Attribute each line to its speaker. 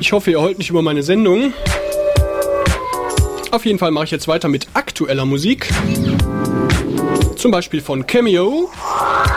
Speaker 1: Ich hoffe, ihr heult nicht über meine Sendung. Auf jeden Fall mache ich jetzt weiter mit aktueller Musik. Zum Beispiel von Cameo.